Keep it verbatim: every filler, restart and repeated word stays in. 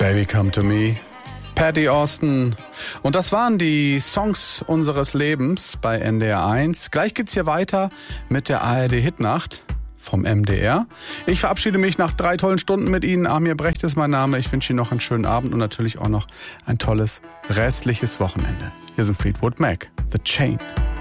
Baby Come to Me, Patty Austin. Und das waren die Songs unseres Lebens bei N D R eins. Gleich geht's hier weiter mit der A R D Hitnacht vom M D R. Ich verabschiede mich nach drei tollen Stunden mit Ihnen. Amir Brecht ist mein Name. Ich wünsche Ihnen noch einen schönen Abend und natürlich auch noch ein tolles restliches Wochenende. Hier sind Fleetwood Mac, The Chain.